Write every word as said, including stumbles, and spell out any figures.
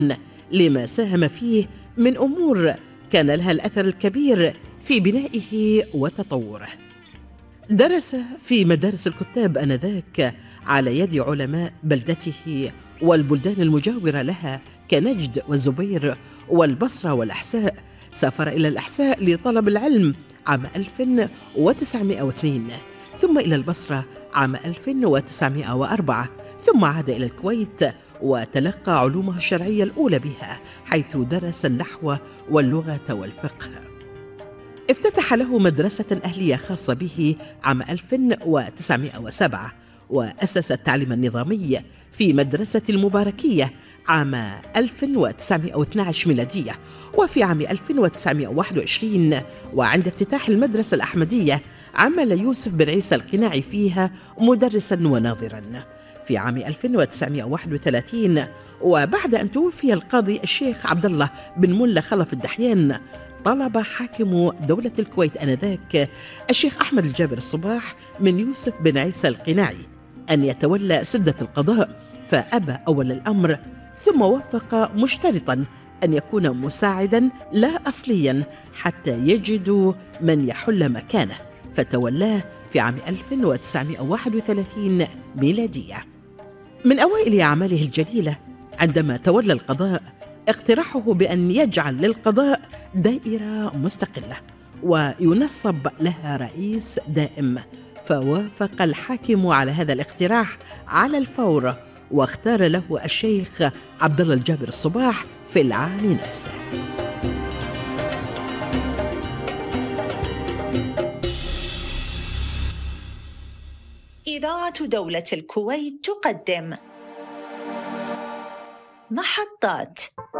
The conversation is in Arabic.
لما ساهم فيه من أمور كان لها الأثر الكبير في بنائه وتطوره. درس في مدارس الكتاب آنذاك على يد علماء بلدته والبلدان المجاورة لها كنجد والزبير والبصرة والأحساء. سافر إلى الأحساء لطلب العلم عام ألف وتسعمائة واثنين، ثم إلى البصرة عام ألف وتسعمائة وأربعة، ثم عاد إلى الكويت وتلقى علومه الشرعية الأولى بها، حيث درس النحو واللغة والفقه. افتتح له مدرسة أهلية خاصة به عام ألف وتسعمائة وسبعة، وأسس التعليم النظامي في مدرسة المباركية عام ألف وتسعمائة واثني عشر ميلادية. وفي عام ألف وتسعمائة وواحد وعشرين وعند افتتاح المدرسة الأحمدية عمل يوسف بن عيسى القناعي فيها مدرسا وناظرا. في عام ألف وتسعمائة وواحد وثلاثين وبعد أن توفي القاضي الشيخ عبد الله بن ملا خلف الدحيان، طلب حاكم دولة الكويت آنذاك الشيخ أحمد الجابر الصباح من يوسف بن عيسى القناعي أن يتولى سدة القضاء، فأبى أول الأمر، ثم وافق مشترطا أن يكون مساعدا لا أصليا حتى يجدوا من يحل مكانه، فتولاه في عام ألف وتسعمائة وواحد وثلاثين ميلادية. من أوائل أعماله الجليلة عندما تولى القضاء اقتراحه بأن يجعل للقضاء دائرة مستقلة وينصب لها رئيس دائم، فوافق الحاكم على هذا الاقتراح على الفور، واختار له الشيخ عبد الله الجابر الصباح في العام نفسه. إذاعة دولة الكويت تقدم محطات